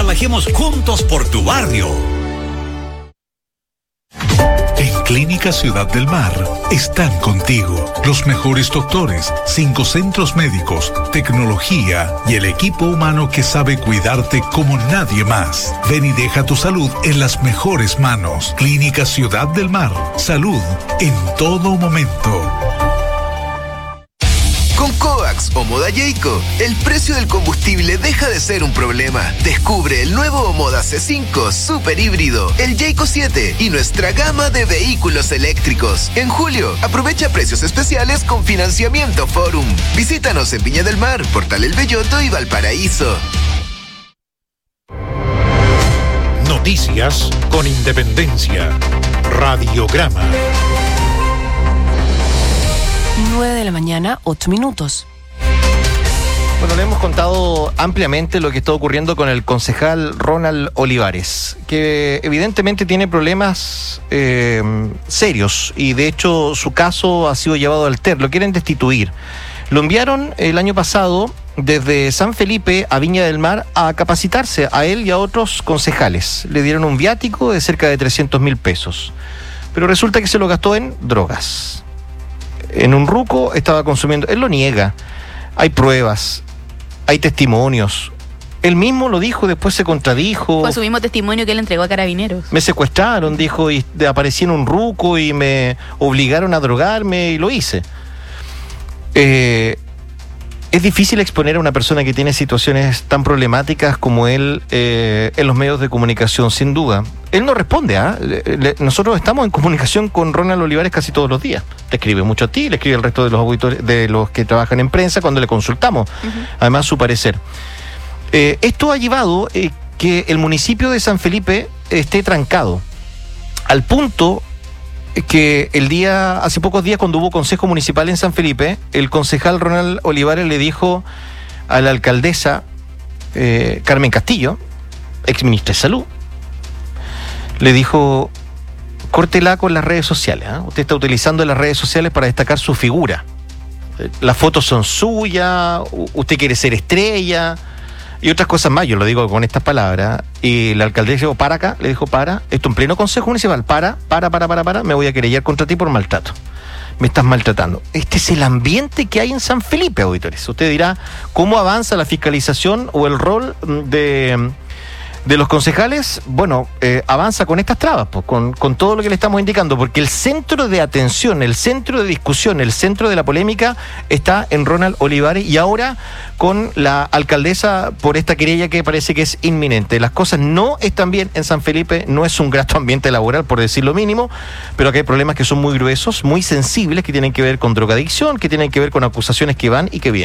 Trabajemos juntos por tu barrio. En Clínica Ciudad del Mar están contigo los mejores doctores, 5 centros médicos, tecnología y el equipo humano que sabe cuidarte como nadie más. Ven y deja tu salud en las mejores manos. Clínica Ciudad del Mar. Salud en todo momento. Con Coax o Moda Jayco, el precio del combustible deja de ser un problema. Descubre el nuevo Moda C5 Super Híbrido, el Jayco 7 y nuestra gama de vehículos eléctricos. En julio, aprovecha precios especiales con financiamiento Forum. Visítanos en Viña del Mar, Portal El Belloto y Valparaíso. Noticias con independencia. Radiograma. 9 de la mañana, 8 minutos. Bueno, le hemos contado ampliamente lo que está ocurriendo con el concejal Ronald Olivares, que evidentemente tiene problemas serios y de hecho su caso ha sido llevado al TER, lo quieren destituir. Lo enviaron el año pasado desde San Felipe a Viña del Mar a capacitarse a él y a otros concejales. Le dieron un viático de cerca de 300.000 pesos, pero resulta que se lo gastó en drogas. En un ruco estaba consumiendo, él lo niega, hay pruebas, hay testimonios, él mismo lo dijo, después se contradijo. Fue su mismo testimonio que él entregó a Carabineros. Me secuestraron, dijo, y aparecí en un ruco y me obligaron a drogarme y lo hice. Es difícil exponer a una persona que tiene situaciones tan problemáticas como él en los medios de comunicación, sin duda. Él no responde, nosotros estamos en comunicación con Ronald Olivares casi todos los días. Te escribe mucho a ti, le escribe al resto de los auditores, de los que trabajan en prensa cuando le consultamos, además su parecer. Esto ha llevado que el municipio de San Felipe esté trancado, al punto que hace pocos días cuando hubo consejo municipal en San Felipe, el concejal Ronald Olivares le dijo a la alcaldesa Carmen Castillo, ex ministra de Salud, le dijo: córtela con las redes sociales, usted está utilizando las redes sociales para destacar su figura, las fotos son suyas, usted quiere ser estrella y otras cosas más. Yo lo digo con estas palabras, y la alcaldesa dijo: para acá, le dijo: para, esto en pleno consejo municipal, para, me voy a querellar contra ti por maltrato, me estás maltratando. Este es el ambiente que hay en San Felipe, auditores. Usted dirá, ¿cómo avanza la fiscalización o el rol de los concejales? Bueno, avanza con estas trabas, pues, con todo lo que le estamos indicando, porque el centro de atención, el centro de discusión, el centro de la polémica está en Ronald Olivares, y ahora con la alcaldesa por esta querella que parece que es inminente. Las cosas no están bien en San Felipe, no es un grato ambiente laboral, por decir lo mínimo, pero aquí hay problemas que son muy gruesos, muy sensibles, que tienen que ver con drogadicción, que tienen que ver con acusaciones que van y que vienen.